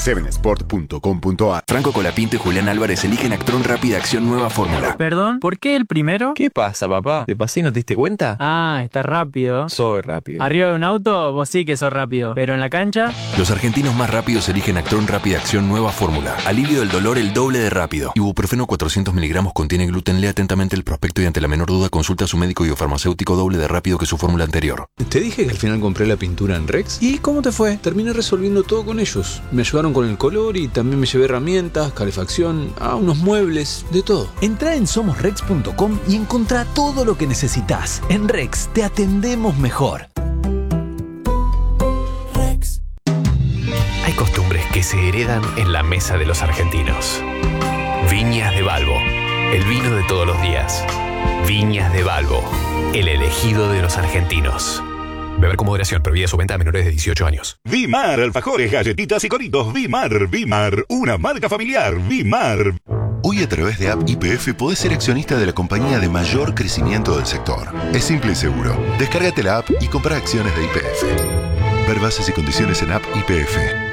7sport.com.ar. Franco Colapinto y Julián Álvarez eligen Actron Rápida Acción Nueva Fórmula. Perdón, ¿por qué el primero? ¿Qué pasa, papá? ¿Te pasé y no te diste cuenta? Ah, está rápido. Soy rápido. Arriba de un auto, vos sí que sos rápido. Pero en la cancha... Los argentinos más rápidos eligen Actron Rápida Acción Nueva Fórmula. Alivio del dolor el doble de rápido. Ibuprofeno 400 miligramos contiene gluten. Lee atentamente el prospecto y ante la menor duda consulta a su médico y o farmacéutico doble de rápido que su fórmula anterior. Te dije que al final compré la pintura en Rex. ¿Y cómo te fue? Terminé resolviendo todo con ellos. Me ayudaron con el color y también me llevé herramientas, calefacción, unos muebles, de todo. Entrá en somosrex.com y encontrá todo lo que necesitas. En Rex te atendemos mejor. Rex. Hay costumbres que se heredan en la mesa de los argentinos. Viñas de Balbo, el vino de todos los días. Viñas de Balbo, el elegido de los argentinos. Beber con moderación, prohibida su venta a menores de 18 años. Vimar, alfajores, galletitas y coritos. Vimar, una marca familiar. Vimar. Hoy a través de App YPF podés ser accionista de la compañía de mayor crecimiento del sector. Es simple y seguro. Descárgate la app y compra acciones de YPF. Ver bases y condiciones en App YPF.